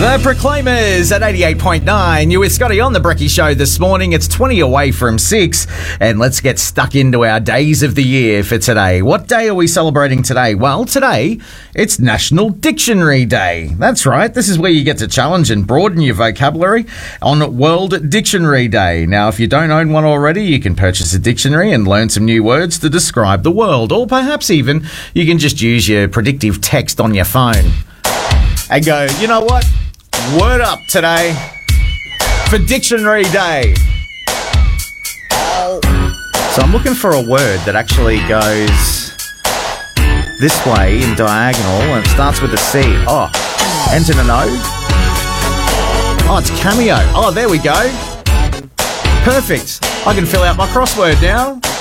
The Proclaimers at 88.9. You with Scotty on the Brekkie Show this morning. It's 20 away from 6. And let's get stuck into our days of the year for today. What day are we celebrating today? Well, today, it's National Dictionary Day. That's right. This is where you get to challenge and broaden your vocabulary on World Dictionary Day. Now, if you don't own one already, you can purchase a dictionary and learn some new words to describe the world. Or perhaps even you can just use your predictive text on your phone and go, you know what? Word up today for Dictionary Day. So I'm looking for a word that actually goes this way in diagonal and it starts with a C. Oh, ends in an O. Oh, it's cameo. Oh, there we go. Perfect. I can fill out my crossword now.